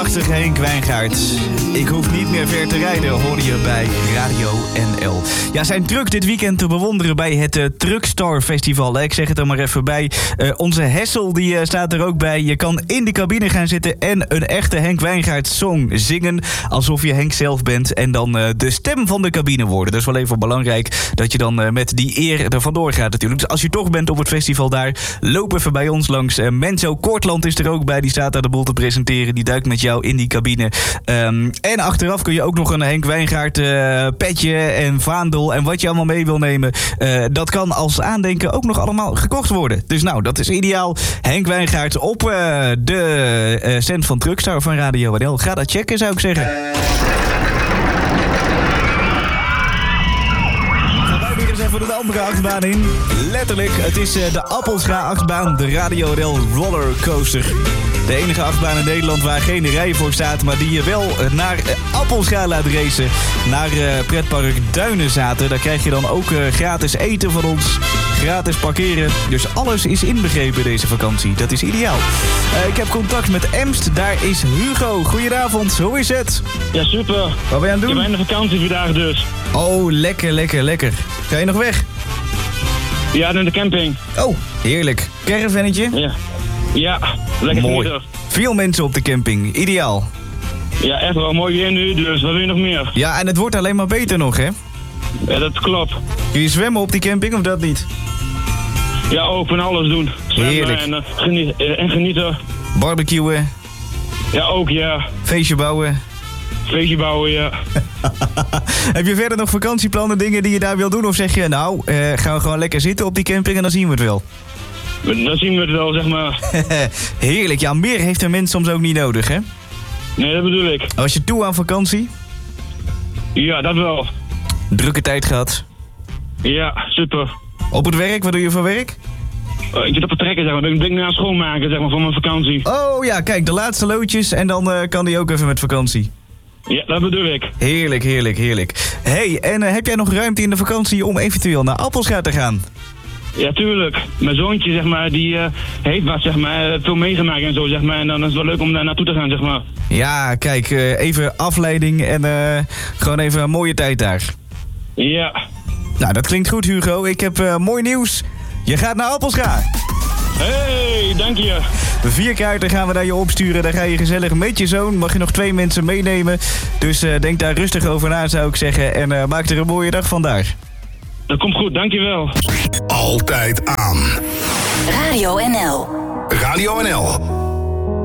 prachtige Henk Wijngaard. Ik hoef niet meer ver te rijden, hoorde je bij Radio NL. Ja, zijn truck dit weekend te bewonderen bij het Truckstar Festival. Ik zeg het er maar even bij. Onze Hessel die staat er ook bij. Je kan in de cabine gaan zitten en een echte Henk Wijngaard song zingen. Alsof je Henk zelf bent en dan de stem van de cabine worden. Dat is wel even belangrijk dat je dan met die eer er vandoor gaat natuurlijk. Dus als je toch bent op het festival daar, loop even bij ons langs. Menzo Kortland is er ook bij. Die staat daar de boel te presenteren. Die duikt met jou in die cabine. En achteraf kun je ook nog een Henk Wijngaard petje en vaandel en wat je allemaal mee wil nemen. Dat kan als aandenken ook nog allemaal gekocht worden. Dus nou, dat is ideaal. Henk Wijngaard op de stand van Truckstar van Radio NL. Ga dat checken, zou ik zeggen. Even de andere achtbaan in. Letterlijk, het is de Appelscha-achtbaan, de Radio NL Rollercoaster. De enige achtbaan in Nederland waar geen rij voor staat, maar die je wel naar Appelscha laat racen. Naar pretpark Duinenzaten. Daar krijg je dan ook gratis eten van ons. Gratis parkeren. Dus alles is inbegrepen deze vakantie. Dat is ideaal. Ik heb contact met Emst. Daar is Hugo. Goedenavond. Hoe is het? Ja, super. Wat ben je aan het doen? Ik ben in de vakantie vandaag dus. Oh, lekker. Ga je nog weg? Ja, naar de camping. Oh, heerlijk. Caravannetje? Ja, lekker mooi. genieten. Veel mensen op de camping. Ideaal. Ja, echt wel mooi weer nu, dus wat wil je nog meer? Ja, en het wordt alleen maar beter nog, hè? Ja, dat klopt. Kun je zwemmen op die camping of dat niet? Ja, ook van alles doen. Zwemmen heerlijk. En genieten. Barbecuen. Ja, ook ja. Feestje bouwen. Feestje bouwen, ja. Heb je verder nog vakantieplannen, dingen die je daar wil doen? Of zeg je, nou, gaan we gewoon lekker zitten op die camping en dan zien we het wel? Dan zien we het wel, zeg maar. Heerlijk. Ja, meer heeft een mens soms ook niet nodig, hè? Nee, dat bedoel ik. Was je toe aan vakantie? Ja, dat wel. Drukke tijd gehad? Ja, super. Op het werk? Wat doe je voor werk? Ik zit op het trekken, zeg maar. Ik ben nu aan het schoonmaken, zeg maar, voor mijn vakantie. Oh ja, kijk, de laatste loodjes en dan kan die ook even met vakantie. Ja, dat bedoel ik. Heerlijk. Hey, en heb jij nog ruimte in de vakantie om eventueel naar Appelscha te gaan? Ja, tuurlijk. Mijn zoontje, zeg maar, die heeft wat, zeg maar, veel meegemaakt en zo, zeg maar. En dan is het wel leuk om daar naartoe te gaan, zeg maar. Ja, kijk, even afleiding en gewoon even een mooie tijd daar. Ja. Nou, dat klinkt goed, Hugo. Ik heb mooi nieuws. Je gaat naar Appelscha. Hey, dank je. 4 kaarten gaan we naar je opsturen. Daar ga je gezellig met je zoon. Mag je nog 2 mensen meenemen. Dus denk daar rustig over na, zou ik zeggen. En maak er een mooie dag van daar. Dat komt goed, dankjewel. Altijd aan. Radio NL. Radio NL.